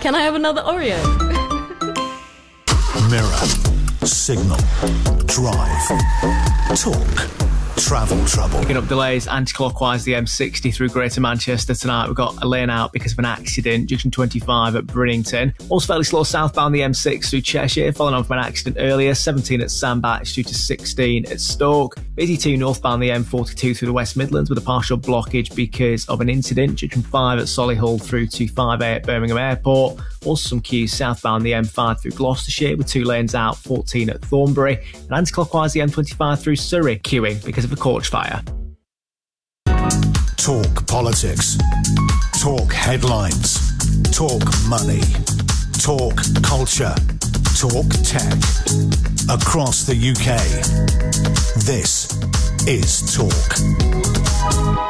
Can I have another Oreo? Mirror, signal, drive, talk, travel trouble. Picking up delays anti-clockwise the M60 through Greater Manchester tonight. We've got a lane out because of an accident, junction 25 at Brinnington. Also fairly slow southbound the M6 through Cheshire, following on from an accident earlier, 17 at Sandbach due to 16 at Stoke. Busy 2 northbound the M42 through the West Midlands with a partial blockage because of an incident, junction 5 at Solihull through to 5A at Birmingham Airport. Also some queues southbound the M5 through Gloucestershire with 2 lanes out, 14 at Thornbury. And anti-clockwise the M25 through Surrey, queuing because of a Corch fire. Talk politics. Talk headlines. Talk money. Talk culture. Talk tech. Across the UK. This is Talk.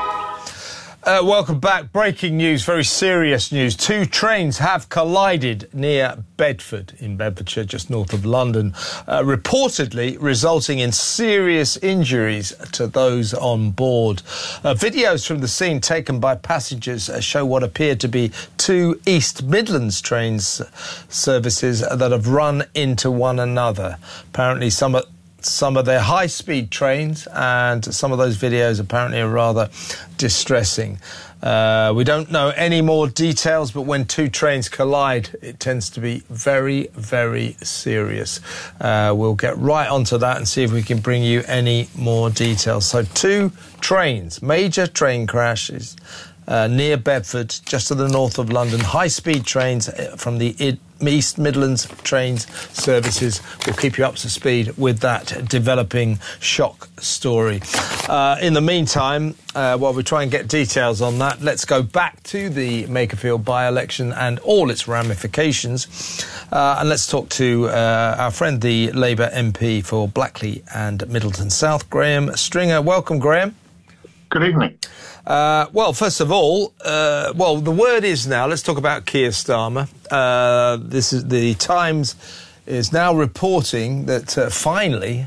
Welcome back. Breaking news, very serious news. 2 trains have collided near Bedford in Bedfordshire, just north of London, reportedly resulting in serious injuries to those on board. Videos from the scene taken by passengers show what appear to be 2 East Midlands trains services that have run into one another. Apparently some of their high-speed trains, and some of those videos apparently are rather distressing. We don't know any more details, but when 2 trains collide, it tends to be very, very serious. We'll get right onto that and see if we can bring you any more details. So 2 trains, major train crashes near Bedford, just to the north of London. High-speed trains from the East Midlands trains services will keep you up to speed with that developing shock story. In the meantime, while we try and get details on that, let's go back to the Makerfield by-election and all its ramifications. And let's talk to our friend, the Labour MP for Blackley and Middleton South, Graham Stringer. Welcome, Graham. Good evening. Well, first of all, the word is now, let's talk about Keir Starmer. This is the Times is now reporting that finally,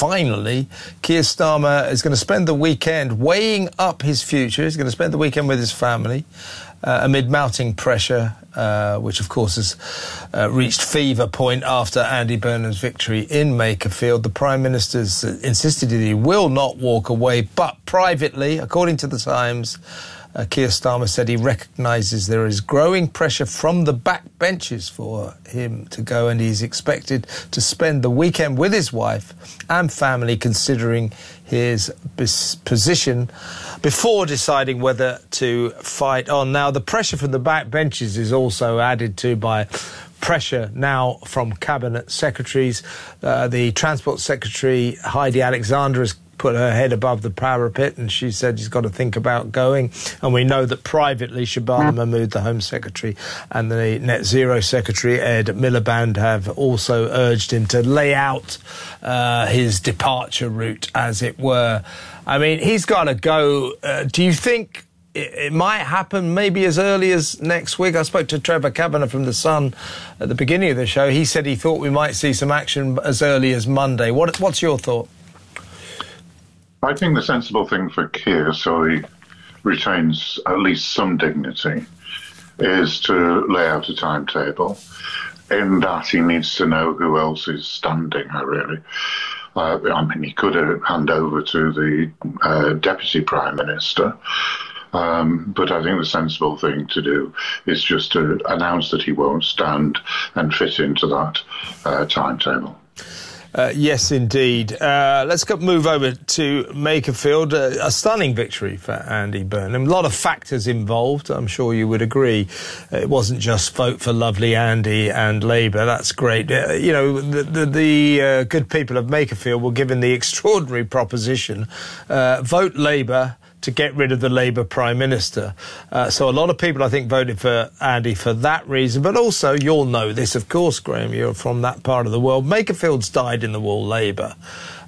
Keir Starmer is going to spend the weekend weighing up his future. He's going to spend the weekend with his family amid mounting pressure, which, of course, has reached fever point after Andy Burnham's victory in Makerfield. The Prime Minister's insisted that he will not walk away, but privately, according to the Times, Keir Starmer said he recognises there is growing pressure from the backbenches for him to go, and he's expected to spend the weekend with his wife and family, considering his position before deciding whether to fight on. Now, the pressure from the backbenches is also added to by pressure now from cabinet secretaries. The Transport Secretary, Heidi Alexander, has put her head above the parapet, and she said she's got to think about going. And we know that privately, Shabana Mahmood, the Home Secretary, and the Net Zero Secretary, Ed Miliband, have also urged him to lay out his departure route, as it were. I mean, he's got to go. Do you think it might happen maybe as early as next week? I spoke to Trevor Kavanagh from The Sun at the beginning of the show. He said he thought we might see some action as early as Monday. What's your thought? I think the sensible thing for Keir, so he retains at least some dignity, is to lay out a timetable. In that, he needs to know who else is standing, really. He could hand over to the Deputy Prime Minister, but I think the sensible thing to do is just to announce that he won't stand and fit into that timetable. Yes, indeed. Let's move over to Makerfield. A stunning victory for Andy Burnham. A lot of factors involved, I'm sure you would agree. It wasn't just vote for lovely Andy and Labour. That's great. The good people of Makerfield were given the extraordinary proposition, vote Labour to get rid of the Labour Prime Minister. So a lot of people, I think, voted for Andy for that reason. But also, you'll know this, of course, Graham, you're from that part of the world. Makerfield's dyed in the wool Labour.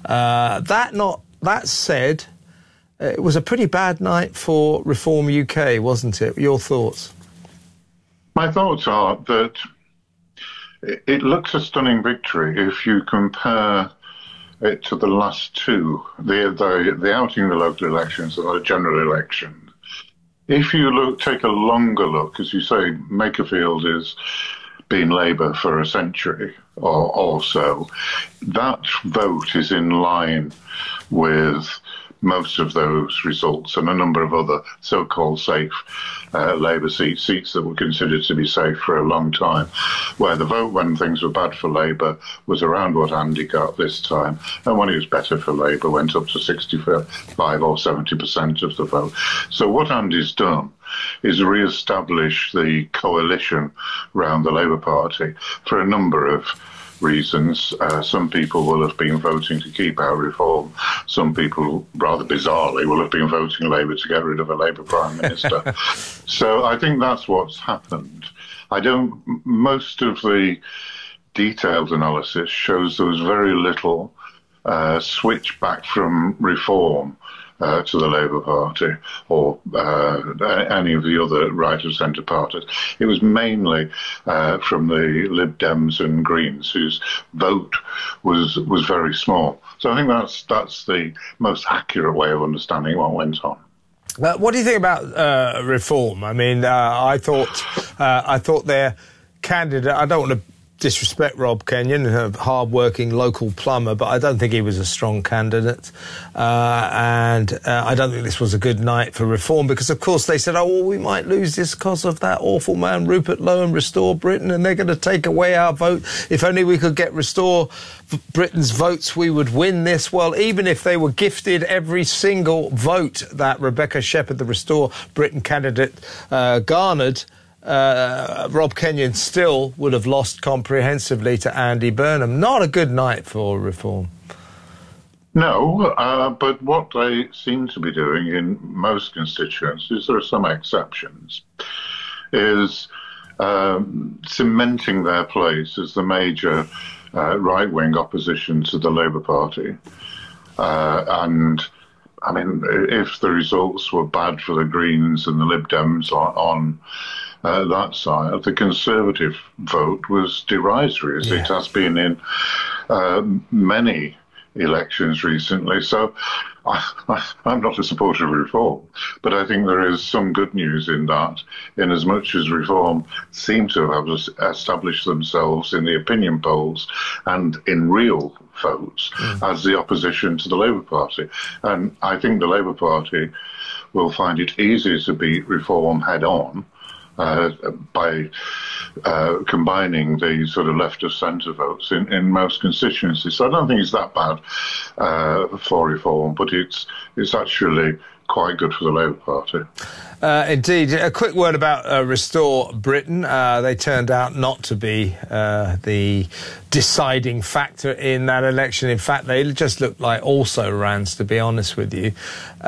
That said, it was a pretty bad night for Reform UK, wasn't it? Your thoughts? My thoughts are that it looks a stunning victory if you compare it to the last two, the outing in the local elections and the general election. if you take a longer look, as you say, Makerfield has been Labour for a century or so, that vote is in line with most of those results and a number of other so-called safe Labour seats that were considered to be safe for a long time, where the vote when things were bad for Labour was around what Andy got this time, and when it was better for Labour went up to 65 or 70% of the vote. So what Andy's done is re-establish the coalition around the Labour Party for a number of reasons. Some people will have been voting to keep out reform. Some people, rather bizarrely, will have been voting Labour to get rid of a Labour Prime Minister. So I think that's what's happened. Most of the detailed analysis shows there was very little switch back from reform to the Labour Party or any of the other right of centre parties. It was mainly from the Lib Dems and Greens, whose vote was very small. So I think that's the most accurate way of understanding what went on. What do you think about reform? I mean, I thought their candidate, I don't want to disrespect Rob Kenyon, a hard-working local plumber, but I don't think he was a strong candidate. And I don't think this was a good night for reform because, of course, they said, oh, well, we might lose this because of that awful man, Rupert Lowe, and Restore Britain, and they're going to take away our vote. If only we could get Restore Britain's votes, we would win this. Well, even if they were gifted every single vote that Rebecca Shepherd, the Restore Britain candidate, garnered, Rob Kenyon still would have lost comprehensively to Andy Burnham. Not a good night for reform. No, but what they seem to be doing in most constituencies, there are some exceptions, is cementing their place as the major right-wing opposition to the Labour Party. And I mean, if the results were bad for the Greens and the Lib Dems on that side, the Conservative vote was derisory, as it has been in many elections recently. So I'm not a supporter of reform, but I think there is some good news in that, in as much as reform seem to have established themselves in the opinion polls and in real votes as the opposition to the Labour Party. And I think the Labour Party will find it easier to beat reform head-on by combining the sort of left of centre votes in most constituencies. So I don't think it's that bad for reform, but it's actually quite good for the Labour Party. Indeed. A quick word about Restore Britain. They turned out not to be the deciding factor in that election. In fact, they just looked like also-rans, to be honest with you.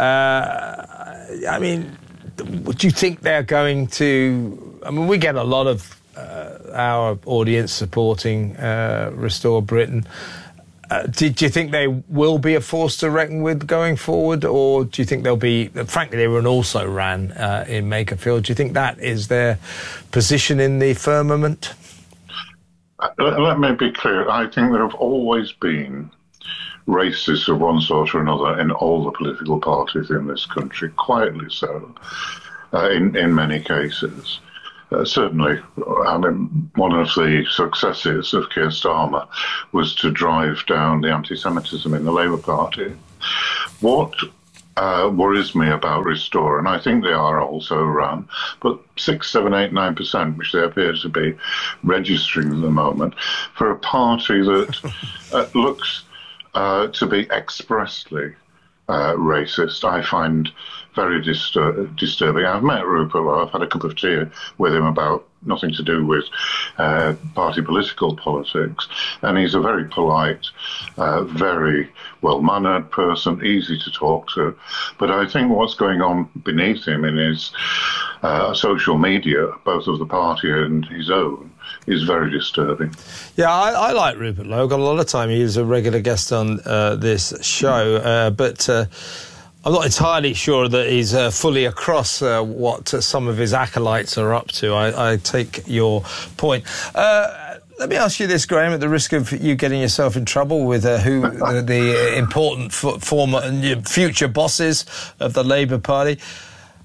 I mean, do you think they're going to... I mean, we get a lot of our audience supporting Restore Britain. Do you think they will be a force to reckon with going forward, or do you think they'll be... Frankly, they were an also-ran in Makerfield. Do you think that is their position in the firmament? Let me be clear. I think there have always been racists of one sort or another in all the political parties in this country, quietly so, in many cases. Certainly, I mean, one of the successes of Keir Starmer was to drive down the anti-Semitism in the Labour Party. What worries me about Restore, and I think they are also run, but 6, 7, 8, 9%, which they appear to be registering at the moment, for a party that looks to be expressly racist, I find very disturbing. I've met Rupert Lowe. I've had a cup of tea with him about nothing to do with party political politics, and he's a very polite, very well-mannered person, easy to talk to. But I think what's going on beneath him in his social media, both of the party and his own, is very disturbing. Yeah, I like Rupert Lowe. Got a lot of time. He was a regular guest on this show, but I'm not entirely sure that he's fully across what some of his acolytes are up to. I take your point. Let me ask you this, Graham, at the risk of you getting yourself in trouble with the important former and future bosses of the Labour Party.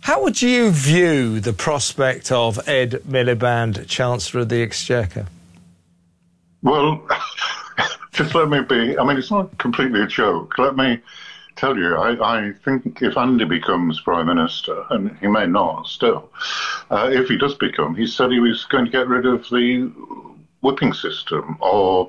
How would you view the prospect of Ed Miliband, Chancellor of the Exchequer? Well, just let me be. I mean, it's not completely a joke. Let me tell you, I think if Andy becomes Prime Minister, and he may not still, if he does become, he said he was going to get rid of the whipping system or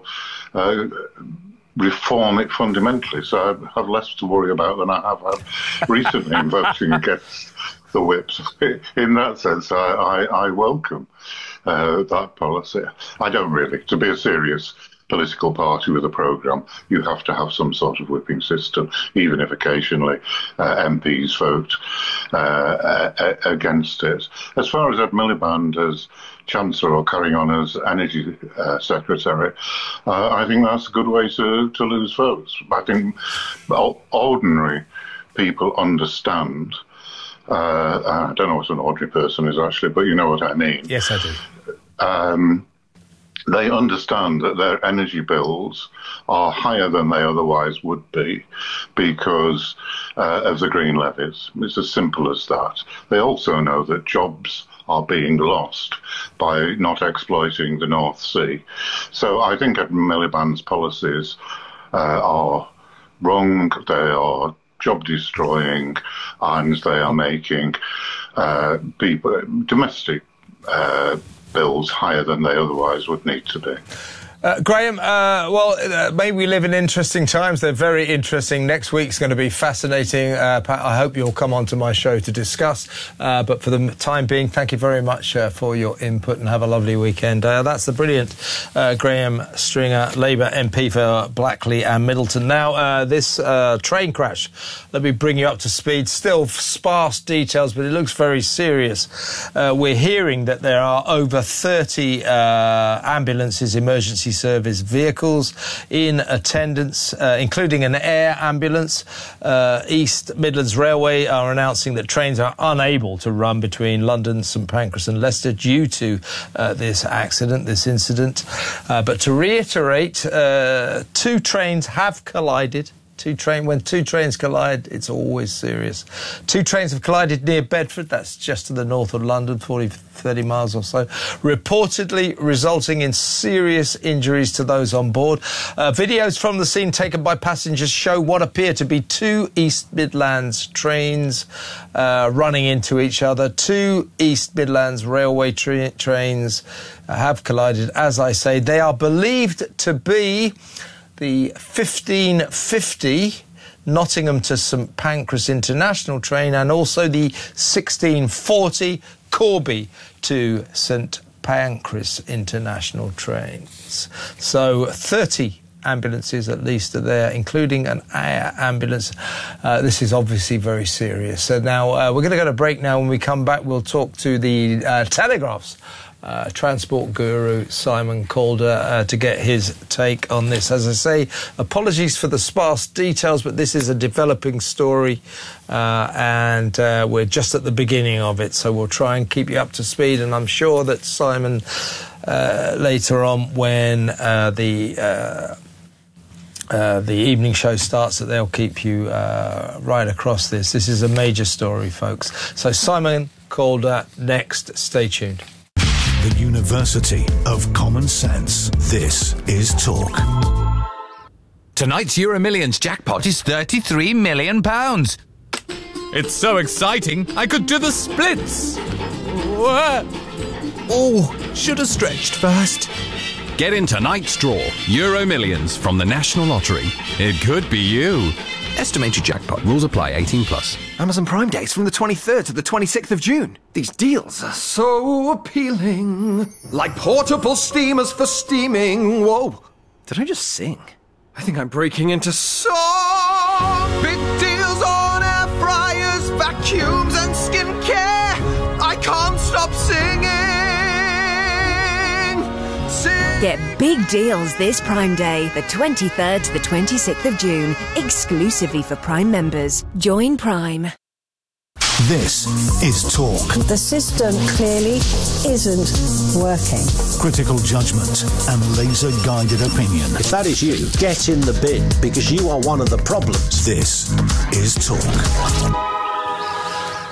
reform it fundamentally. So I have less to worry about than I have had recently in voting against the whips. In that sense, I welcome that policy. I don't really. To be a serious political party with a programme, you have to have some sort of whipping system, even if occasionally MPs vote against it. As far as Ed Miliband as Chancellor or carrying on as Energy Secretary, I think that's a good way to lose votes. I think ordinary people understand. I don't know what an ordinary person is actually, but you know what I mean. Yes, I do. They understand that their energy bills are higher than they otherwise would be because of the green levies. It's as simple as that. They also know that jobs are being lost by not exploiting the North Sea. So I think Ed Miliband's policies are wrong. They are job-destroying, and they are making domestic bills higher than they otherwise would need to be. Graham, maybe we live in interesting times. They're very interesting. Next week's going to be fascinating. I hope you'll come on to my show to discuss. But for the time being, thank you very much for your input and have a lovely weekend. That's the brilliant Graham Stringer, Labour MP for Blackley and Middleton. Now, this train crash, let me bring you up to speed. Still sparse details, but it looks very serious. We're hearing that there are over 30 ambulances, emergency service vehicles in attendance, including an air ambulance. East Midlands Railway are announcing that trains are unable to run between London, St Pancras and Leicester due to this incident. But to reiterate, two trains have collided. When two trains collide, it's always serious. Two trains have collided near Bedford, that's just to the north of London, 30 miles or so, reportedly resulting in serious injuries to those on board. Videos from the scene taken by passengers show what appear to be two East Midlands trains running into each other. Two East Midlands Railway trains have collided. As I say, they are believed to be the 1550 Nottingham to St Pancras International train and also the 1640 Corby to St Pancras International trains. So 30 ambulances at least are there, including an air ambulance. This is obviously very serious. So now we're going to go to break now. When we come back, we'll talk to the Telegraph's transport guru Simon Calder to get his take on this. As I say, apologies for the sparse details, but this is a developing story and we're just at the beginning of it, so we'll try and keep you up to speed. And I'm sure that Simon later on when the evening show starts, that they'll keep you right across this. This is a major story, folks. So Simon Calder next. Stay tuned. The University of Common Sense. This is Talk. Tonight's Euro Millions jackpot is £33 million. It's so exciting, I could do the splits. Oh, should have stretched first. Get in tonight's draw, Euro Millions from the National Lottery. It could be you. Estimated jackpot. Rules apply. 18+. Amazon Prime Days from the 23rd to the 26th of June. These deals are so appealing. Like portable steamers for steaming. Whoa. Did I just sing? I think I'm breaking into song. Big deals on air fryers, vacuums and skincare. I can't stop singing. Get big deals this Prime Day, the 23rd to the 26th of June, exclusively for Prime members. Join Prime. This is Talk. The system clearly isn't working. Critical judgment and laser-guided opinion. If that is you, get in the bin, because you are one of the problems. This is Talk.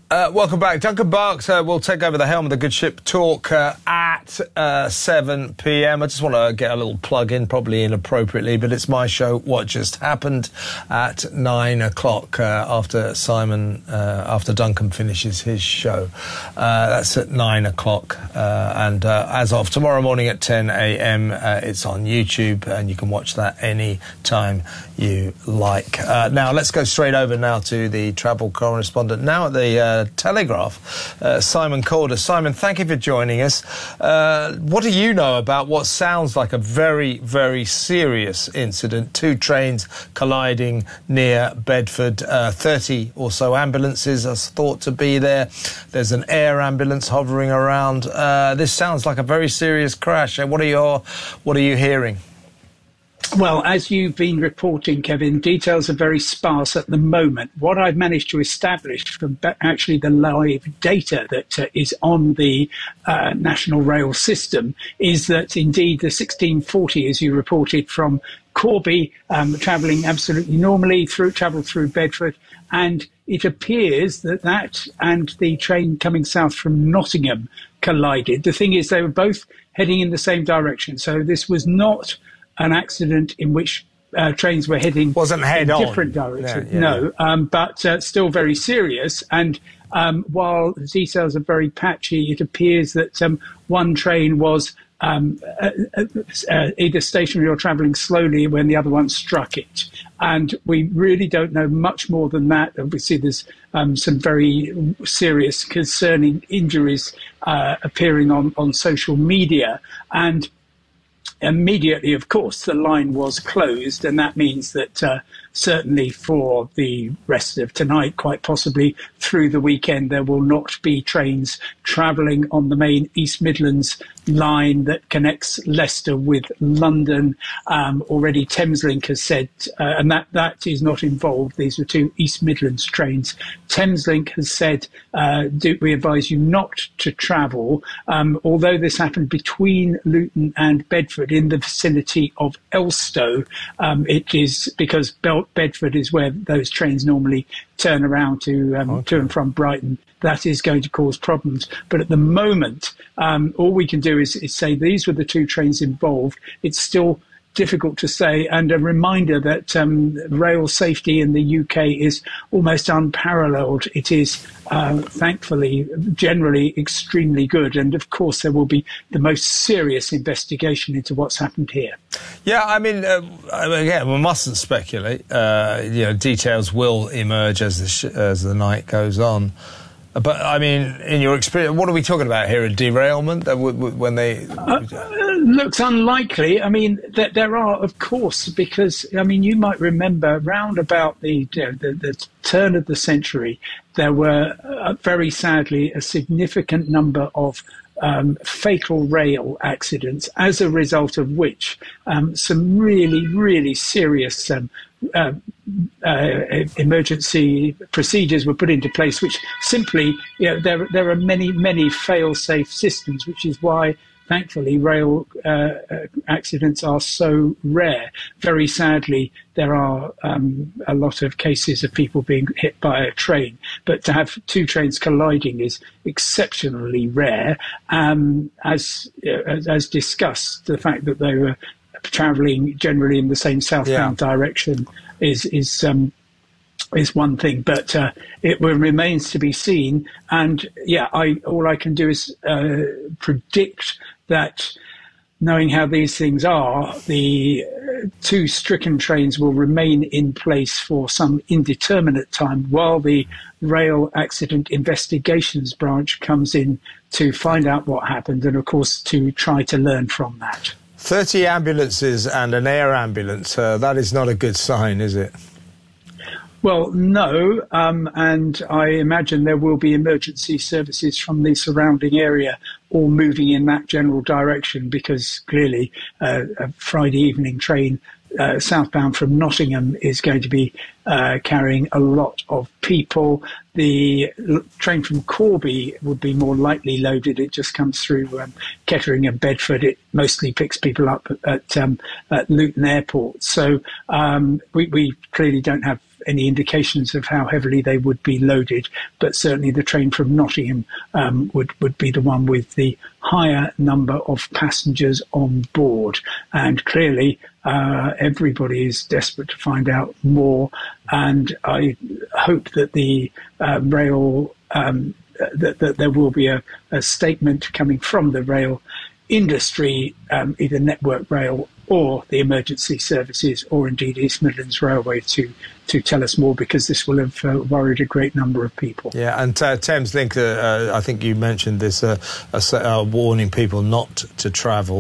Welcome back. Duncan Barks will take over the helm of the Good Ship Talk at 7 p.m. I just want to get a little plug in, probably inappropriately, but it's my show, What Just Happened, at 9 o'clock after Duncan finishes his show. That's at 9 o'clock. And as of tomorrow morning at 10 a.m., it's on YouTube, and you can watch that any time you like. Now, let's go straight over now to the travel correspondent now at the Telegraph, Simon Calder. Simon, thank you for joining us. What do you know about what sounds like a very, very serious incident? 2 trains colliding near Bedford. 30 or so ambulances are thought to be there. There's an air ambulance hovering around. This sounds like a very serious crash. What are you hearing? Well, as you've been reporting, Kevin, details are very sparse at the moment. What I've managed to establish from actually the live data that is on the National Rail system is that indeed the 1640, as you reported from Corby, travelling absolutely normally, travelled through Bedford, and it appears that and the train coming south from Nottingham collided. The thing is, they were both heading in the same direction, so this was not an accident in which trains were heading in different directions. No, but still very serious. And while the details are very patchy, it appears that one train was either stationary or travelling slowly when the other one struck it. And we really don't know much more than that. Obviously, there's some very serious, concerning injuries appearing on social media. And immediately, of course, the line was closed, and that means that certainly for the rest of tonight, quite possibly through the weekend, there will not be trains travelling on the main East Midlands line that connects Leicester with London. Already Thameslink has said, and that is not involved. These are 2 East Midlands trains. Thameslink has said, we advise you not to travel, although this happened between Luton and Bedford in the vicinity of Elstow. It is because Bedford is where those trains normally turn around to and from Brighton. That is going to cause problems. But at the moment, all we can do is say these were the 2 trains involved. It's still difficult to say, and a reminder that rail safety in the UK is almost unparalleled. It is, thankfully, generally extremely good, and of course there will be the most serious investigation into what's happened here. Yeah, I mean, again, we mustn't speculate. Details will emerge as the night goes on. But, I mean, in your experience, what are we talking about here? A derailment? When they looks unlikely. I mean, there are, of course, because, I mean, you might remember round about the turn of the century, there were, very sadly, a significant number of fatal rail accidents, as a result of which some really, really serious emergency procedures were put into place, which simply, there are many fail-safe systems, which is why, thankfully, rail accidents are so rare. Very sadly, there are a lot of cases of people being hit by a train, but to have 2 trains colliding is exceptionally rare. As discussed, the fact that they were travelling generally in the same southbound direction is one thing, but it remains to be seen. And all I can do is predict that, knowing how these things are, the 2 stricken trains will remain in place for some indeterminate time while the Rail Accident Investigations Branch comes in to find out what happened and, of course, to try to learn from that. 30 ambulances and an air ambulance, that is not a good sign, is it? Well, no, and I imagine there will be emergency services from the surrounding area all moving in that general direction, because clearly a Friday evening train southbound from Nottingham is going to be carrying a lot of people. The train from Corby would be more lightly loaded. It just comes through Kettering and Bedford. It mostly picks people up at Luton Airport. So we clearly don't have any indications of how heavily they would be loaded, but certainly the train from Nottingham would be the one with the higher number of passengers on board. And clearly, everybody is desperate to find out more. And I hope that the rail, that there will be a statement coming from the rail industry, either Network Rail or the emergency services, or indeed East Midlands Railway, to tell us more, because this will have worried a great number of people. Yeah, and Thameslink, I think you mentioned this, warning people not to travel.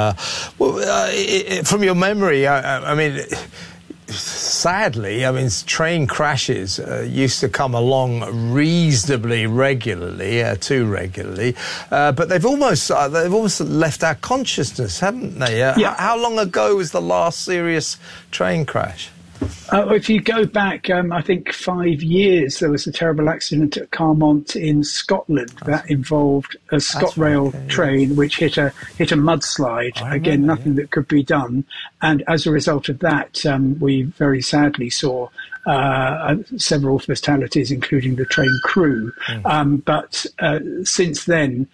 From your memory, I mean, sadly, train crashes used to come along reasonably regularly, too regularly, but they've almost left our consciousness, haven't they? Yeah. How long ago was the last serious train crash? If you go back, I think 5 years, there was a terrible accident at Carmont in Scotland that involved a ScotRail train which hit a mudslide. Again, nothing that could be done. And as a result of that, we very sadly saw several fatalities, including the train crew. But since then,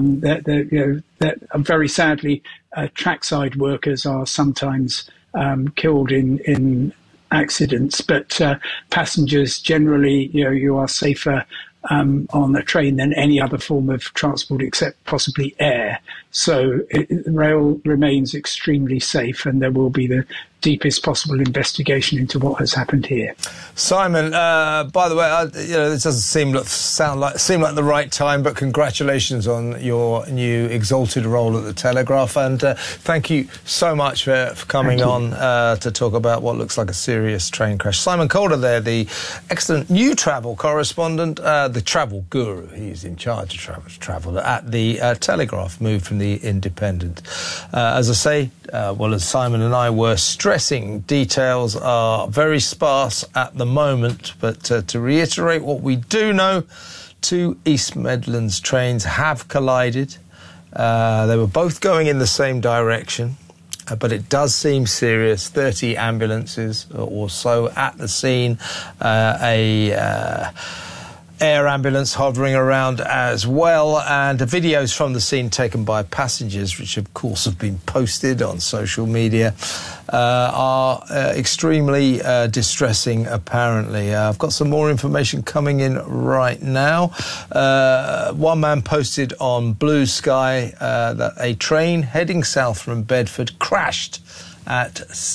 very sadly, trackside workers are sometimes killed in accidents, but passengers generally, you are safer on a train than any other form of transport except possibly air. So rail remains extremely safe, and there will be the deepest possible investigation into what has happened here. Simon, by the way, this doesn't seem like the right time, but congratulations on your new exalted role at the Telegraph, and thank you so much for coming on to talk about what looks like a serious train crash. Simon Calder there, the excellent new travel correspondent, the travel guru. He's in charge of travel at the Telegraph, moved from the Independent. As I say, as Simon and I were stressing, details are very sparse at the moment, but to reiterate what we do know, 2 East Midlands trains have collided. They were both going in the same direction, but it does seem serious. 30 ambulances or so at the scene, air ambulance hovering around as well, and videos from the scene taken by passengers, which of course have been posted on social media, are extremely distressing, apparently. I've got some more information coming in right now. One man posted on Blue Sky that a train heading south from Bedford crashed at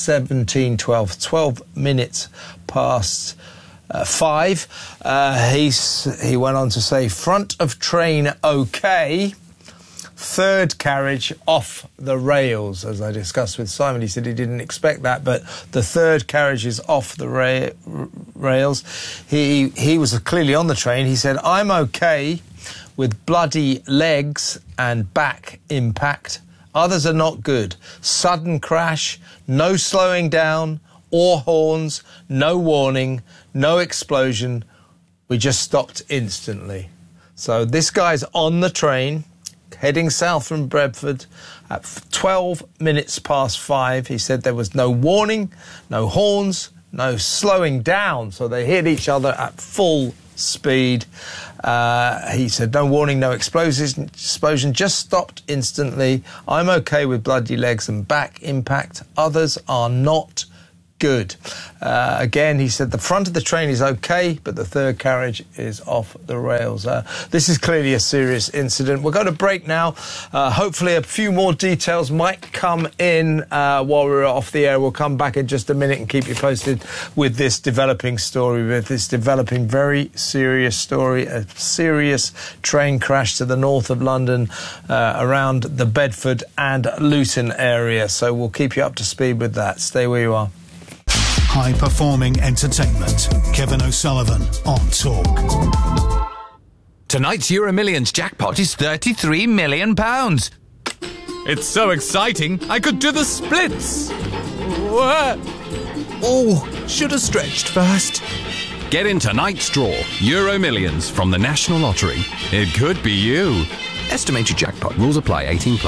12 minutes past 5. He went on to say, front of train okay, third carriage off the rails. As I discussed with Simon, he said he didn't expect that, but the third carriage is off the rails. He was clearly on the train. He said, I'm okay with bloody legs and back impact. Others are not good. Sudden crash, no slowing down or horns, no warning, no explosion. We just stopped instantly. So this guy's on the train, heading south from Bedford at 12 minutes past 5. He said there was no warning, no horns, no slowing down. So they hit each other at full speed. He said no warning, no explosion, just stopped instantly. I'm okay with bloody legs and back impact. Others are not good. Again, he said the front of the train is okay, but the third carriage is off the rails. This is clearly a serious incident. We're going to break now. Hopefully a few more details might come in while we're off the air. We'll come back in just a minute and keep you posted with this developing story, with this developing very serious story, a serious train crash to the north of London around the Bedford and Luton area. So we'll keep you up to speed with that. Stay where you are. High-performing entertainment. Kevin O'Sullivan on Talk. Tonight's Euro Millions jackpot is £33 million. It's so exciting, I could do the splits. What? Oh, should have stretched first. Get in tonight's draw, Euro Millions from the National Lottery. It could be you. Estimated jackpot. Rules apply. 18+.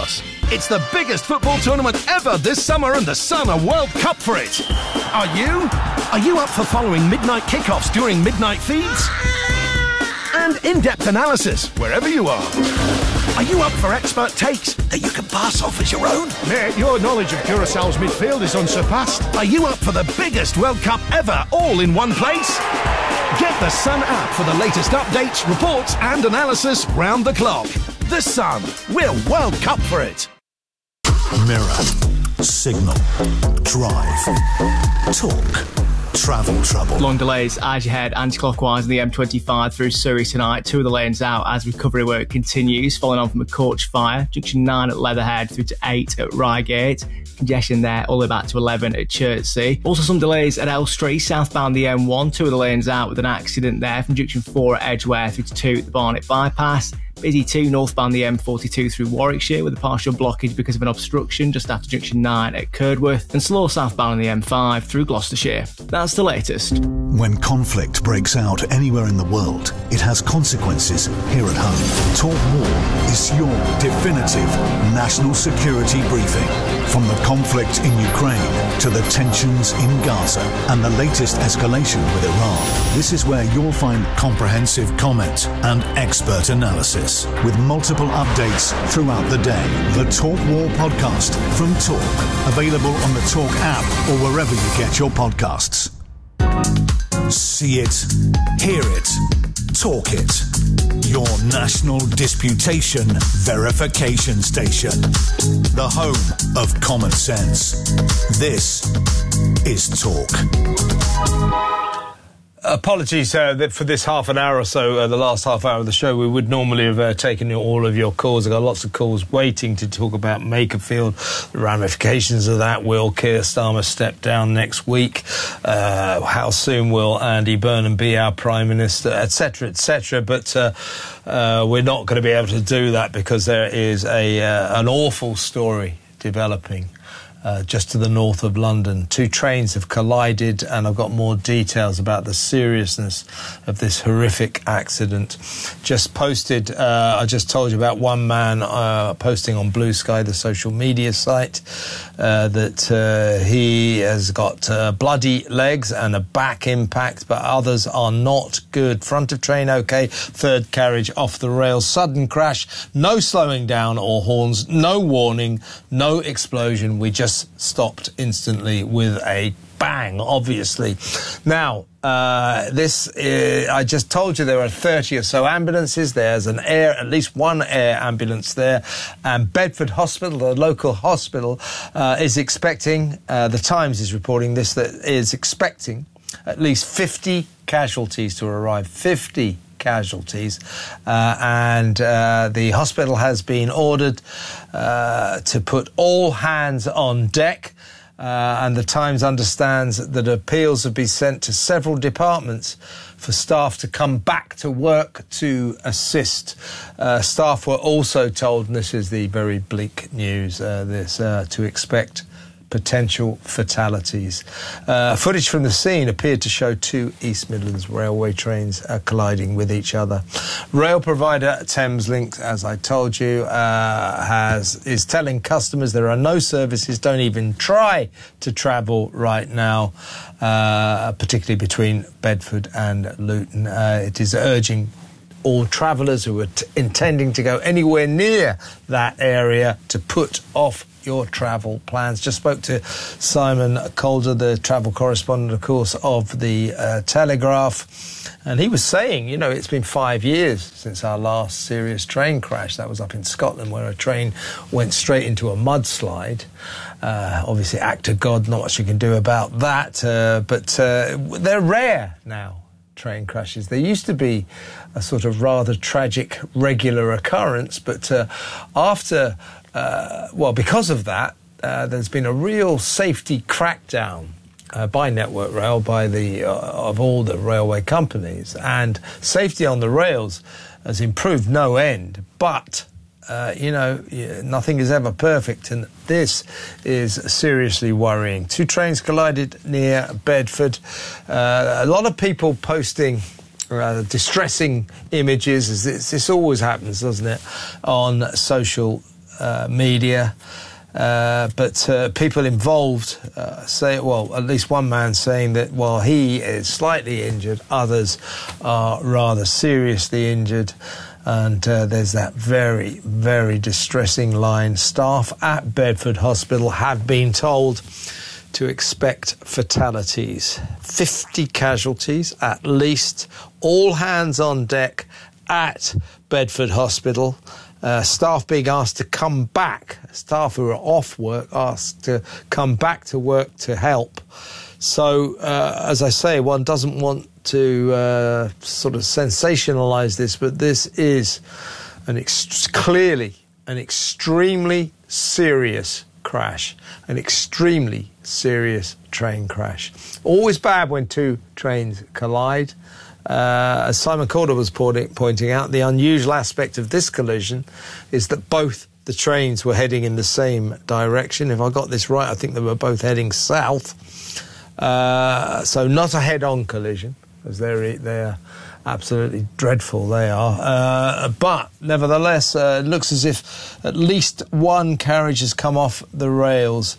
It's the biggest football tournament ever this summer, and the Sun are World Cup for it. Are you? Are you up for following midnight kickoffs during midnight feeds? And in-depth analysis wherever you are. Are you up for expert takes that you can pass off as your own? Mate, your knowledge of Curaçao's midfield is unsurpassed. Are you up for the biggest World Cup ever, all in one place? Get the Sun app for the latest updates, reports and analysis round the clock. The Sun. We're World Cup for it. Mirror, signal, drive, talk, travel trouble. Long delays as you head anti-clockwise on the M25 through Surrey tonight. 2 of the lanes out as recovery work continues, following on from a coach fire. Junction 9 at Leatherhead through to 8 at Reigate. Congestion there all the way back to 11 at Chertsey. Also some delays at Elstree, southbound the M1. 2 of the lanes out with an accident there from Junction 4 at Edgware through to 2 at the Barnet bypass. Busy too northbound the M42 through Warwickshire with a partial blockage because of an obstruction just after Junction 9 at Curdworth, and slow southbound on the M5 through Gloucestershire. That's the latest. When conflict breaks out anywhere in the world, it has consequences here at home. Talk War is your definitive national security briefing. From the conflict in Ukraine to the tensions in Gaza and the latest escalation with Iran, this is where you'll find comprehensive comment and expert analysis, with multiple updates throughout the day. The Talk War podcast from Talk, available on the Talk app or wherever you get your podcasts. See it, hear it, talk it. Your national disputation verification station. The home of common sense. This is Talk. Apologies for this half an hour or so, the last half hour of the show. We would normally have taken all of your calls. I've got lots of calls waiting to talk about Makerfield, the ramifications of that. Will Keir Starmer step down next week? How soon will Andy Burnham be our Prime Minister, etc., etc.? But we're not going to be able to do that because there is an awful story developing just to the north of London. 2 trains have collided, and I've got more details about the seriousness of this horrific accident. Just posted, I just told you about one man posting on Blue Sky, the social media site, that he has got bloody legs and a back impact, but others are not good. Front of train okay, third carriage off the rails, sudden crash, no slowing down or horns, no warning, no explosion. We just stopped instantly with a bang, obviously. Now, I just told you there are 30 or so ambulances. There's at least one air ambulance there. And Bedford Hospital, the local hospital, is expecting, the Times is reporting this, that is expecting at least 50 casualties to arrive. 50 casualties, and the hospital has been ordered to put all hands on deck, and the Times understands that appeals have been sent to several departments for staff to come back to work to assist. Staff were also told, and this is the very bleak news, to expect potential fatalities. Footage from the scene appeared to show 2 East Midlands Railway trains colliding with each other. Rail provider Thameslink, as I told you, is telling customers there are no services, don't even try to travel right now, particularly between Bedford and Luton. It is urging all travellers who are intending to go anywhere near that area to put off your travel plans. Just spoke to Simon Calder, the travel correspondent, of course, of the Telegraph, and he was saying, you know, it's been 5 years since our last serious train crash. That was up in Scotland, where a train went straight into a mudslide. Obviously, act of God, not much you can do about that, but they're rare now, train crashes. There used to be a sort of rather tragic regular occurrence, but because of that, there's been a real safety crackdown by Network Rail, by of all the railway companies, and safety on the rails has improved no end. But nothing is ever perfect, and this is seriously worrying. 2 trains collided near Bedford. A lot of people posting distressing images, as this always happens, doesn't it, on social media. But people involved say, well, at least one man saying that while he is slightly injured, others are rather seriously injured. And there's that very, very distressing line. Staff at Bedford Hospital have been told to expect fatalities. 50 casualties, at least. All hands on deck at Bedford Hospital. Staff being asked to come back, staff who are off work asked to come back to work to help. So, as I say, one doesn't want to sort of sensationalise this, but this is clearly an extremely serious crash, an extremely serious train crash. Always bad when two trains collide. As Simon Calder was pointing out, the unusual aspect of this collision is that both the trains were heading in the same direction. If I got this right, I think they were both heading south. So not a head-on collision, as they're absolutely dreadful, they are. But nevertheless, it looks as if at least one carriage has come off the rails.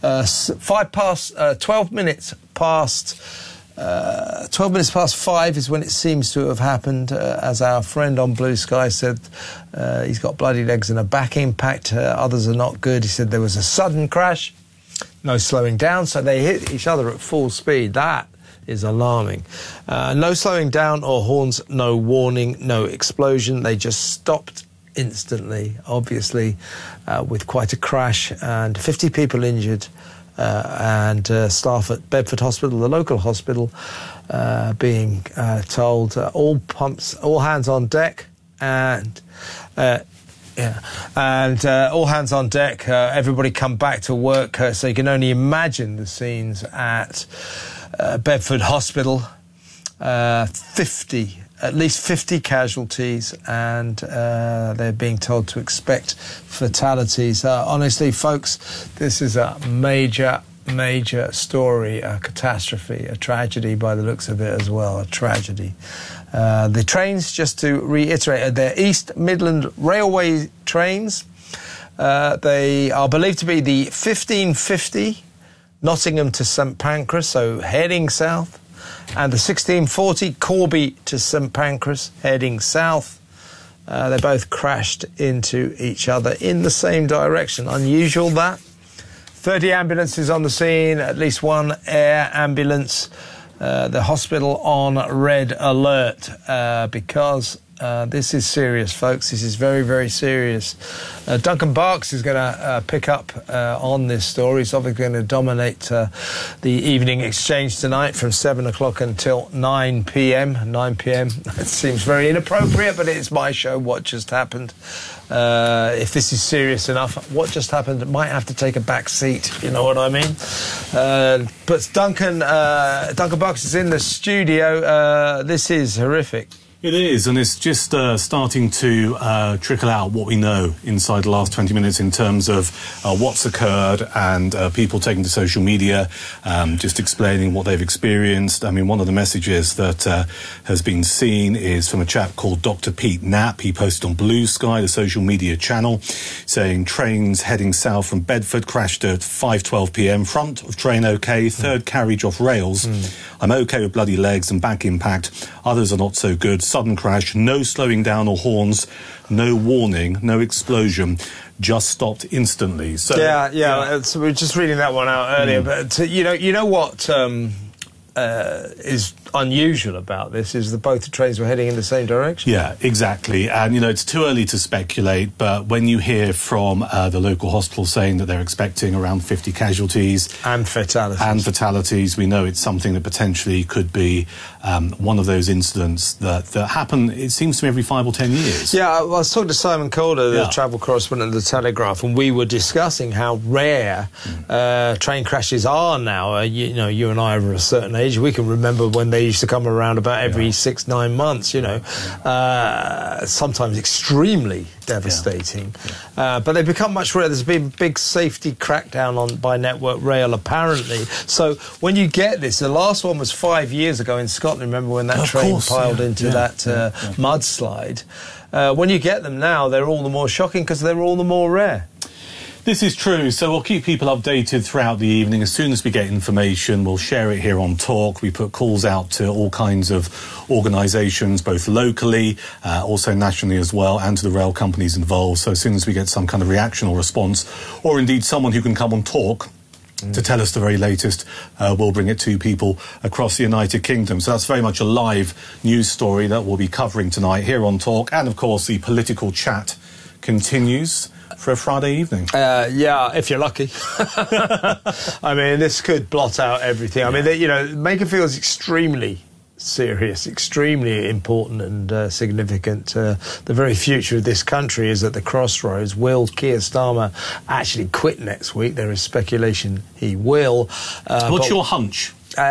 12 minutes past 12 minutes past 5 is when it seems to have happened. As our friend on Blue Sky said, he's got bloody legs and a back impact. Others are not good. He said there was a sudden crash, no slowing down, so they hit each other at full speed. That is alarming. No slowing down or horns, no warning, no explosion. They just stopped instantly, obviously, with quite a crash, and 50 people injured. And staff at Bedford Hospital, the local hospital, being told all hands on deck, and all hands on deck. Everybody come back to work. So you can only imagine the scenes at Bedford Hospital. At least 50 casualties, and they're being told to expect fatalities. Honestly, folks, this is a major story, a catastrophe, a tragedy by the looks of it as well, a tragedy. The trains, just to reiterate, they're East Midland Railway trains. They are believed to be the 1550 Nottingham to St Pancras, so heading south, and the 1640 Corby to St Pancras, heading south. They both crashed into each other in the same direction. Unusual, that. 30 ambulances on the scene, at least one air ambulance. The hospital on red alert because this is serious, folks. This is very, very serious. Duncan Barks is going to pick up on this story. He's obviously going to dominate the evening exchange tonight from 7 o'clock until 9 p.m. 9 p.m. It seems very inappropriate, but it's my show. What just happened? If this is serious enough, what just happened might have to take a back seat, you know what I mean? But Duncan Barks is in the studio. This is horrific. It is, and it's just starting to trickle out what we know inside the last 20 minutes in terms of what's occurred, and people taking to social media, just explaining what they've experienced. I mean, one of the messages that has been seen is from a chap called Dr. Pete Knapp. He posted on Blue Sky, the social media channel, saying trains heading south from Bedford crashed at 5:12 p.m. Front of train okay, third carriage off rails. I'm okay with bloody legs and back impact. Others are not so good. Sudden crash, no slowing down or horns, no warning, no explosion, just stopped instantly. So yeah. So we were just reading that one out earlier, but you know what is unusual about this is that both the trains were heading in the same direction. Yeah, exactly. And, it's too early to speculate, but when you hear from the local hospital saying that they're expecting around 50 casualties... And fatalities. We know it's something that potentially could be one of those incidents that happen, it seems to me, every 5 or 10 years. Yeah, I was talking to Simon Calder, the travel correspondent of The Telegraph, and we were discussing how rare train crashes are now. You and I are of a certain age age, we can remember when they used to come around about every 6-9 months, sometimes extremely devastating. But they've become much rarer. There's been big safety crackdown by Network Rail, apparently. So when you get this, the last one was 5 years ago in Scotland. Remember when that train piled into that mudslide? When you get them now, they're all the more shocking because they're all the more rare. This is true, so we'll keep people updated throughout the evening. As soon as we get information, we'll share it here on Talk. We put calls out to all kinds of organisations, both locally, also nationally as well, and to the rail companies involved. So as soon as we get some kind of reaction or response, or indeed someone who can come on Talk to tell us the very latest, we'll bring it to people across the United Kingdom. So that's very much a live news story that we'll be covering tonight here on Talk. And, of course, the political chat continues for a Friday evening. If you're lucky. I mean, this could blot out everything. I mean, Makerfield is extremely serious, extremely important and significant. The very future of this country is at the crossroads. Will Keir Starmer actually quit next week? There is speculation he will. What's your hunch?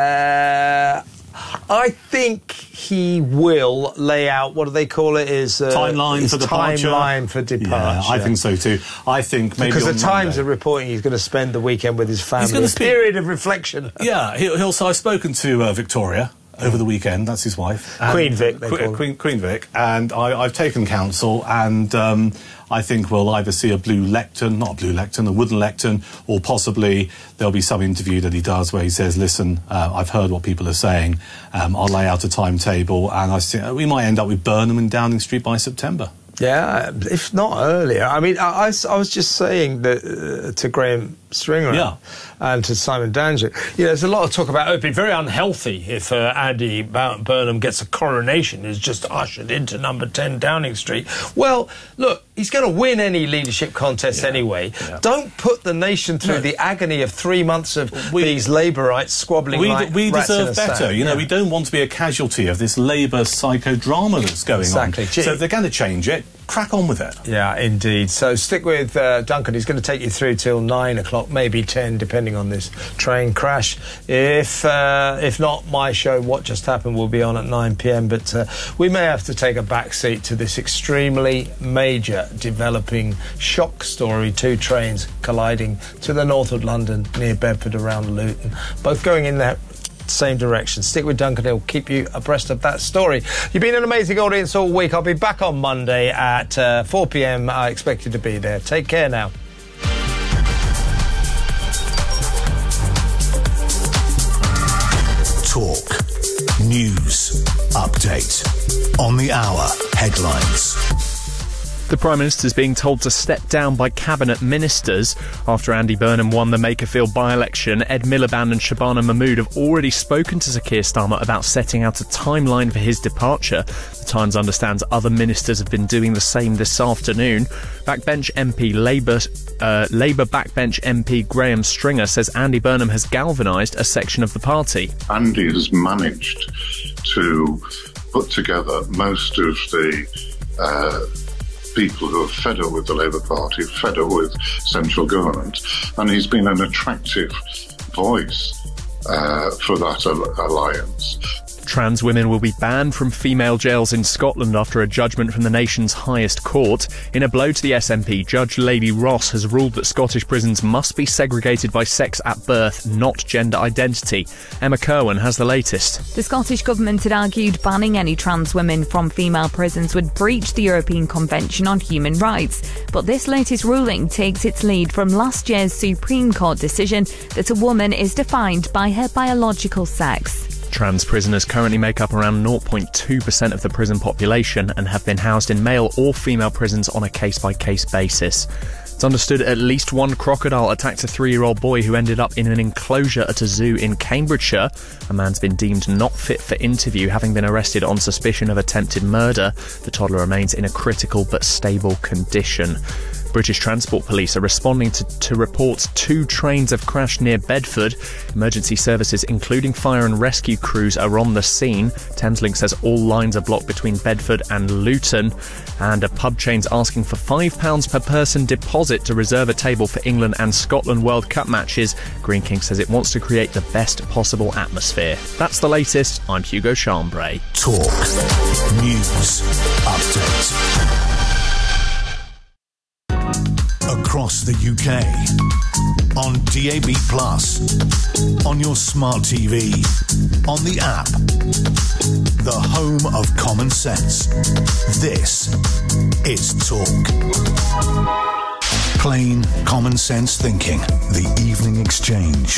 I think he will lay out, what do they call it, timeline for departure. Timeline for departure. Yeah, I think so too. I think maybe because the Times are reporting he's going to spend the weekend with his family. He's going to period of reflection. Yeah, he'll. So I've spoken to Victoria over the weekend. That's his wife, Queen Vic. Queen Vic, and I've taken counsel, and I think we'll either see a wooden lectern, or possibly there'll be some interview that he does where he says, listen, I've heard what people are saying, I'll lay out a timetable, and I think we might end up with Burnham and Downing Street by September. Yeah, if not earlier. I mean, I was just saying that to Graham Stringer and to Simon Danger, there's a lot of talk about it'd be very unhealthy if Andy Burnham gets a coronation, is just ushered into number 10 Downing Street. Well, look, he's going to win any leadership contest anyway. Yeah. Don't put the nation through the agony of 3 months of these Labourites squabbling we rats deserve in a better. sack. We don't want to be a casualty of this Labour psychodrama that's going on. So if they're going to change it, crack on with it. Yeah, indeed. So stick with Duncan. He's going to take you through till 9 o'clock, maybe 10, depending on this train crash. If not, my show, What Just Happened, will be on at 9 p.m. But we may have to take a back seat to this extremely major developing shock story. 2 trains colliding to the north of London, near Bedford, around Luton, both going in that same direction. Stick with Duncan, he'll keep you abreast of that story. You've been an amazing audience all week. I'll be back on Monday at 4 p.m. I expect you to be there. Take care now. Talk. News. Update. On the hour. Headlines. The Prime Minister's being told to step down by Cabinet Ministers. After Andy Burnham won the Makerfield by-election, Ed Miliband and Shabana Mahmood have already spoken to Sir Keir Starmer about setting out a timeline for his departure. The Times understands other ministers have been doing the same this afternoon. Backbench MP Labour backbench MP Graham Stringer says Andy Burnham has galvanised a section of the party. Andy has managed to put together most of the people who are fed up with the Labour Party, fed up with central government, and he's been an attractive voice for that alliance. Trans women will be banned from female jails in Scotland after a judgment from the nation's highest court. In a blow to the SNP, Judge Lady Ross has ruled that Scottish prisons must be segregated by sex at birth, not gender identity. Emma Kerwin has the latest. The Scottish Government had argued banning any trans women from female prisons would breach the European Convention on Human Rights. But this latest ruling takes its lead from last year's Supreme Court decision that a woman is defined by her biological sex. Trans prisoners currently make up around 0.2% of the prison population and have been housed in male or female prisons on a case-by-case basis. It's understood at least one crocodile attacked a 3-year-old boy who ended up in an enclosure at a zoo in Cambridgeshire. A man's been deemed not fit for interview, having been arrested on suspicion of attempted murder. The toddler remains in a critical but stable condition. British Transport Police are responding to reports 2 trains have crashed near Bedford. Emergency services, including fire and rescue crews, are on the scene. Thameslink says all lines are blocked between Bedford and Luton. And a pub chain's asking for £5 per person deposit to reserve a table for England and Scotland World Cup matches. Greene King says it wants to create the best possible atmosphere. That's the latest. I'm Hugo Chambray. Talk. News. Update. Across the UK. On DAB+. On your smart TV. On the app. The home of common sense. This is Talk. Plain common sense thinking. The Evening Exchange.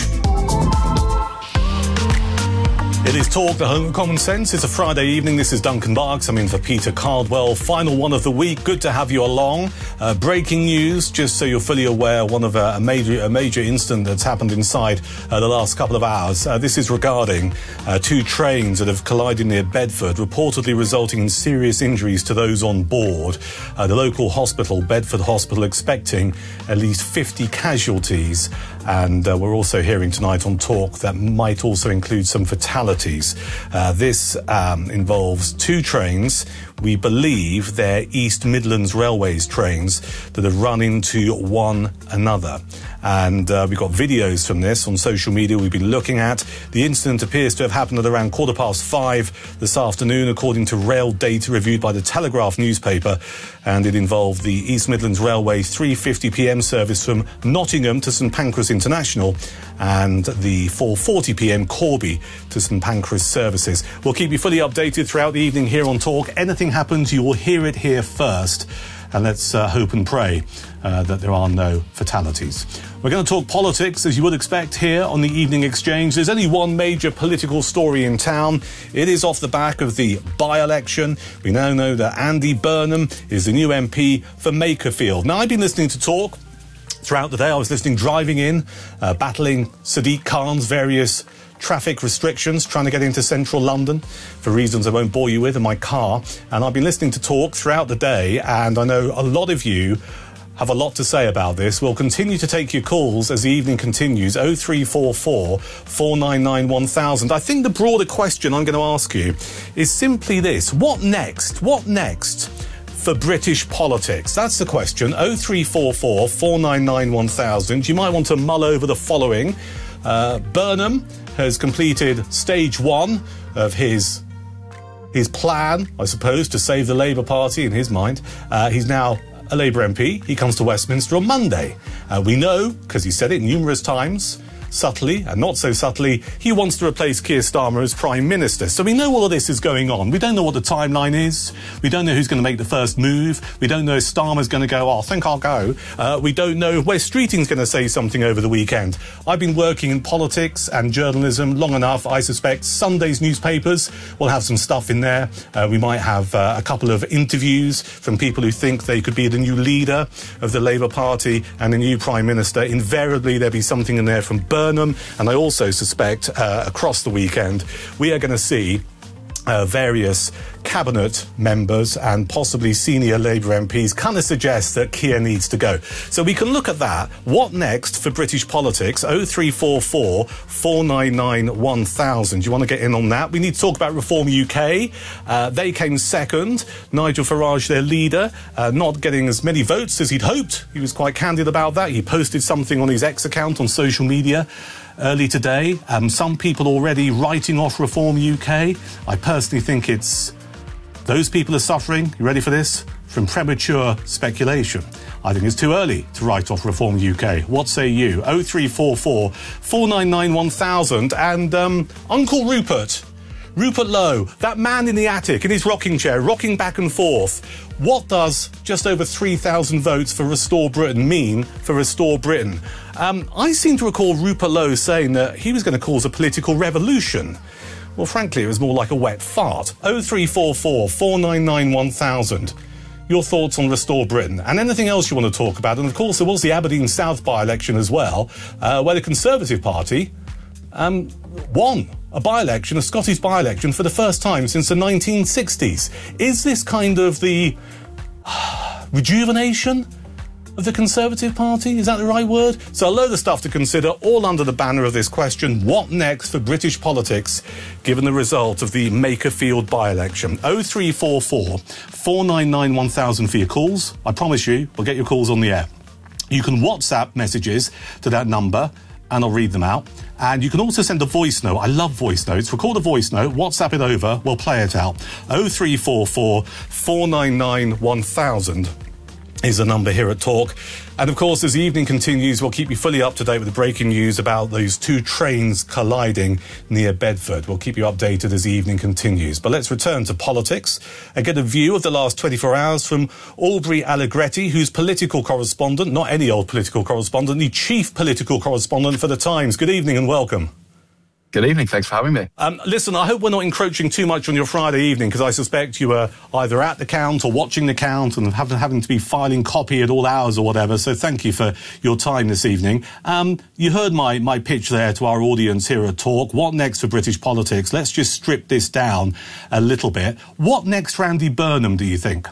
It is Talk, the home of common sense. It's a Friday evening. This is Duncan Barks. I'm in for Peter Cardwell. Final one of the week. Good to have you along. Breaking news, just so you're fully aware, one of a major incident that's happened inside the last couple of hours. This is regarding 2 trains that have collided near Bedford, reportedly resulting in serious injuries to those on board. The local hospital, Bedford Hospital, expecting at least 50 casualties. And we're also hearing tonight on Talk that might also include some fatalities. This involves 2 trains. We believe they're East Midlands Railways trains that have run into one another. And we've got videos from this on social media we've been looking at. The incident appears to have happened at around 5:15 this afternoon, according to rail data reviewed by the Telegraph newspaper. And it involved the East Midlands Railway 3:50 p.m. service from Nottingham to St Pancras International and the 4:40 p.m. Corby to St Pancras services. We'll keep you fully updated throughout the evening here on Talk. Anything happens, you will hear it here first. And let's hope and pray that there are no fatalities. We're going to talk politics, as you would expect, here on the Evening Exchange. There's only one major political story in town. It is off the back of the by-election. We now know that Andy Burnham is the new MP for Makerfield. Now, I've been listening to Talk throughout the day. I was listening driving in, battling Sadiq Khan's various traffic restrictions, trying to get into central London for reasons I won't bore you with in my car. And I've been listening to Talk throughout the day, and I know a lot of you have a lot to say about this. We'll continue to take your calls as the evening continues. 0344 499 1000. I think the broader question I'm going to ask you is simply this. What next? What next for British politics? That's the question. 0344 499 1000. You might want to mull over the following. Burnham has completed stage 1 of his plan, I suppose, to save the Labour Party in his mind. He's now a Labour MP. He comes to Westminster on Monday. We know, because he said it numerous times, subtly and not so subtly, he wants to replace Keir Starmer as Prime Minister. So we know all of this is going on. We don't know what the timeline is. We don't know who's going to make the first move. We don't know if Starmer's going to go, I think I'll go. We don't know if Wes Streeting's going to say something over the weekend. I've been working in politics and journalism long enough. I suspect Sunday's newspapers will have some stuff in there. We might have a couple of interviews from people who think they could be the new leader of the Labour Party and the new Prime Minister. Invariably, there'll be something in there from Burnham, and I also suspect across the weekend we are going to see various cabinet members and possibly senior Labour MPs kind of suggest that Keir needs to go. So we can look at that. What next for British politics? 0344 499 1000. You want to get in on that? We need to talk about Reform UK. They came second. Nigel Farage, their leader, not getting as many votes as he'd hoped. He was quite candid about that. He posted something on his X account on social media early today. Some people already writing off Reform UK. I personally think it's those people are suffering, you ready for this, from premature speculation. I think it's too early to write off Reform UK. What say you? 0344 499 1000. And Uncle Rupert Lowe, that man in the attic in his rocking chair, rocking back and forth. What does just over 3,000 votes for Restore Britain mean for Restore Britain? I seem to recall Rupert Lowe saying that he was going to cause a political revolution. Well, frankly, it was more like a wet fart. 0344 499 1000. Your thoughts on Restore Britain and anything else you want to talk about. And, of course, there was the Aberdeen South by-election as well, where the Conservative Party won a by-election, a Scottish by-election, for the first time since the 1960s. Is this kind of the rejuvenation of the Conservative Party? Is that the right word? So a load of stuff to consider, all under the banner of this question: what next for British politics, given the result of the Makerfield by-election? 0344 499 1000 for your calls. I promise you, we'll get your calls on the air. You can WhatsApp messages to that number, and I'll read them out. And you can also send a voice note. I love voice notes. Record a voice note, WhatsApp it over, we'll play it out. 0344 499 1000 is the number here at Talk. And of course, as the evening continues, we'll keep you fully up to date with the breaking news about those two trains colliding near Bedford. We'll keep you updated as the evening continues. But let's return to politics and get a view of the last 24 hours from Aubrey Allegretti, who's political correspondent, not any old political correspondent, the chief political correspondent for The Times. Good evening and welcome. Good evening, thanks for having me. Listen, I hope we're not encroaching too much on your Friday evening, because I suspect you were either at the count or watching the count and having to be filing copy at all hours or whatever, so thank you for your time this evening. You heard my pitch there to our audience here at Talk. What next for British politics? Let's just strip this down a little bit. What next for Andy Burnham, do you think?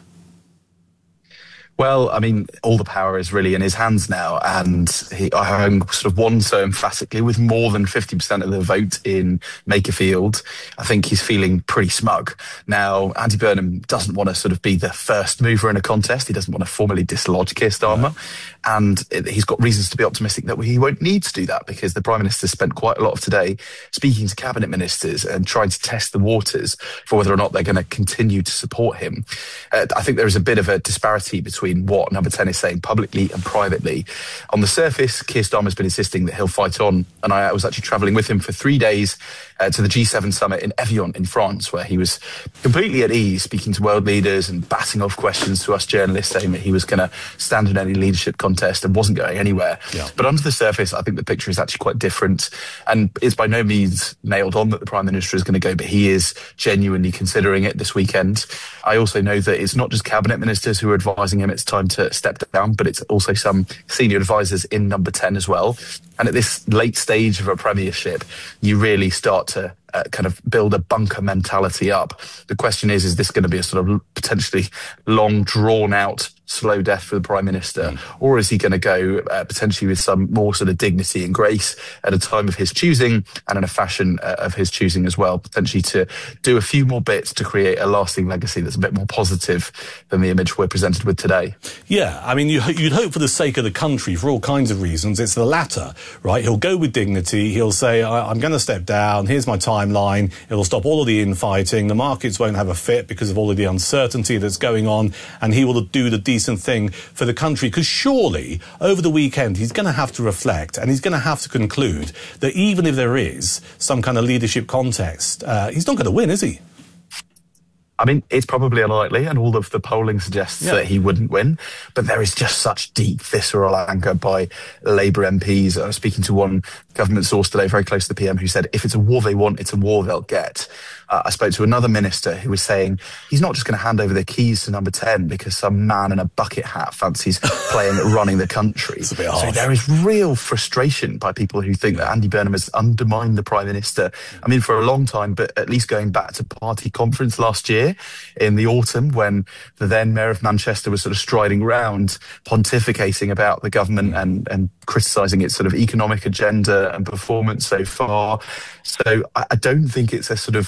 Well, I mean, all the power is really in his hands now, and having sort of won so emphatically with more than 50% of the vote in Makerfield, I think he's feeling pretty smug. Now, Andy Burnham doesn't want to sort of be the first mover in a contest. He doesn't want to formally dislodge Keir Starmer, and he's got reasons to be optimistic that he won't need to do that, because the Prime Minister spent quite a lot of today speaking to cabinet ministers and trying to test the waters for whether or not they're going to continue to support him. I think there is a bit of a disparity between what Number 10 is saying publicly and privately. On the surface, Keir Starmer's been insisting that he'll fight on, and I was actually travelling with him for 3 days to the G7 summit in Evian in France, where he was completely at ease, speaking to world leaders and batting off questions to us journalists, saying that he was going to stand in any leadership contest and wasn't going anywhere. Yeah. But under the surface, I think the picture is actually quite different, and it's by no means nailed on that the Prime Minister is going to go, but he is genuinely considering it this weekend. I also know that it's not just cabinet ministers who are advising him it's time to step down, but it's also some senior advisors in Number 10 as well. And at this late stage of a premiership, you really start to kind of build a bunker mentality up. The question is this going to be a sort of potentially long, drawn-out slow death for the Prime Minister, or is he going to go potentially with some more sort of dignity and grace at a time of his choosing and in a fashion of his choosing as well, potentially to do a few more bits to create a lasting legacy that's a bit more positive than the image we're presented with today? Yeah, I mean, you'd hope for the sake of the country, for all kinds of reasons, it's the latter, right? He'll go with dignity, he'll say, I'm going to step down, here's my timeline, it'll stop all of the infighting, the markets won't have a fit because of all of the uncertainty that's going on, and he will do the decent thing for the country, because surely over the weekend he's going to have to reflect and he's going to have to conclude that even if there is some kind of leadership contest, he's not going to win, is he? I mean, it's probably unlikely, and all of the polling suggests that he wouldn't win, but there is just such deep, visceral anger by Labour MPs. I was speaking to one government source today, very close to the PM, who said, if it's a war they want, it's a war they'll get. I spoke to another minister who was saying he's not just going to hand over the keys to Number 10 because some man in a bucket hat fancies playing at running the country. It's a bit so harsh. there is real frustration by people who think that Andy Burnham has undermined the Prime Minister. I mean, for a long time, but at least going back to party conference last year in the autumn, when the then Mayor of Manchester was sort of striding round, pontificating about the government and criticising its sort of economic agenda and performance so far. So I don't think it's a sort of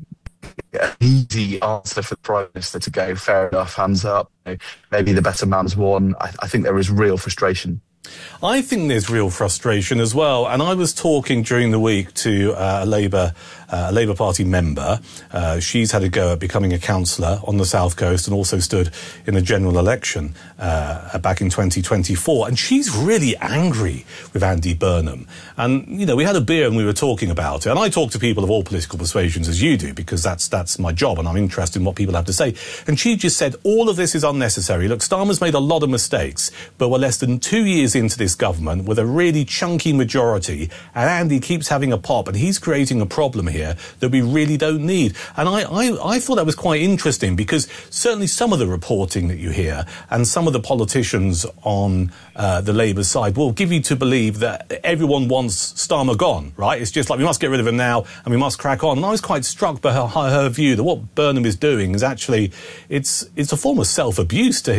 easy answer for the Prime Minister to go, fair enough, hands up, maybe the better man's won. I think there is real frustration. I think there's real frustration as well, and I was talking during the week to a Labour Party member. She's had a go at becoming a councillor on the South Coast and also stood in the general election back in 2024, and she's really angry with Andy Burnham. And, you know, we had a beer and we were talking about it, and I talk to people of all political persuasions, as you do, because that's my job and I'm interested in what people have to say. And she just said, all of this is unnecessary. Look, Starmer's made a lot of mistakes, but we're less than 2 years into this government with a really chunky majority, and Andy keeps having a pop, and he's creating a problem here that we really don't need. And I thought that was quite interesting, because certainly some of the reporting that you hear and some of the politicians on the Labour side will give you to believe that everyone wants Starmer gone, right? It's just like, we must get rid of him now and we must crack on. And I was quite struck by her view that what Burnham is doing is actually, it's a form of self-abuse to